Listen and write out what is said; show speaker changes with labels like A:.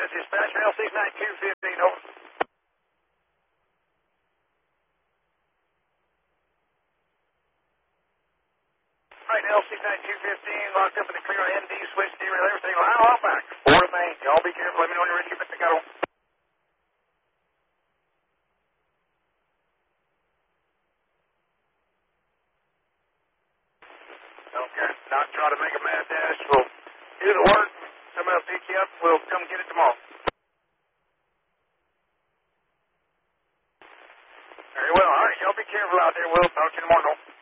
A: Dispatcher LC9215, over. Right, LC9215, locked up in the clear ND, switch, D-rail, everything. Line all back. 4 to main. Y'all be careful. Let me know when you're ready to get back to go. Okay. Not try to make a mad dash. We'll do the work. Somebody will pick you up. We'll come get it tomorrow. Very well. All right. Y'all be careful out there. We'll talk to you tomorrow.